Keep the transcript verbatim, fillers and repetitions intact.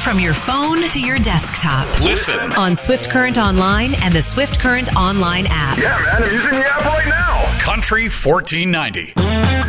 from your phone to your desktop. Listen on Swift Current Online and the Swift Current Online app. Yeah, man, I'm using the app right now. Country fourteen ninety.